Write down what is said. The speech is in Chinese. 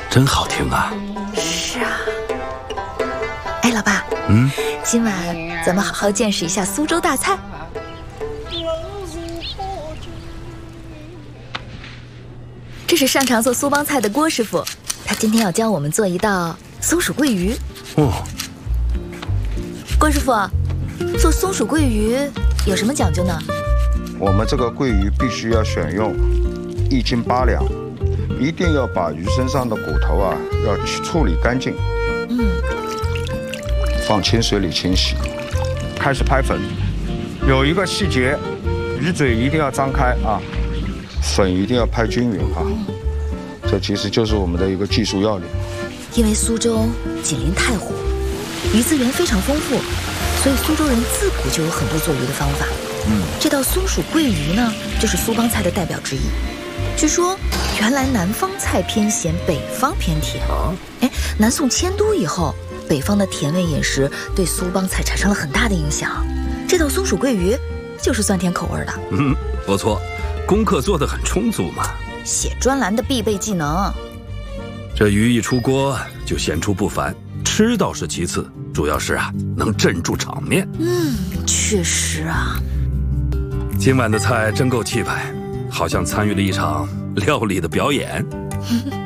真好听啊！ 是啊。哎，老爸，今晚咱们好好见识一下苏州大菜。这是擅长做苏帮菜的郭师傅，他今天要教我们做一道松鼠桂鱼。郭师傅，做松鼠桂鱼有什么讲究呢？ 我们这个桂鱼必须要选用1斤8两，一定要把鱼身上的骨头啊要处理干净。放清水里清洗。开始拍粉，有一个细节，鱼嘴一定要张开啊，粉一定要拍均匀啊。这其实就是我们的一个技术要领。 因为苏州紧邻太湖，鱼资源非常丰富，所以苏州人自古就有很多做鱼的方法。这道松鼠桂鱼呢，就是苏帮菜的代表之一。据说，原来南方菜偏咸，北方偏甜。南宋迁都以后，北方的甜味饮食对苏帮菜产生了很大的影响。这道松鼠桂鱼就是酸甜口味的。 不错，功课做得很充足嘛。 写专栏的必备技能。 这鱼一出锅就显出不凡，吃倒是其次，主要是能镇住场面。 确实啊。 今晚的菜真够气派，好像参与了一场料理的表演。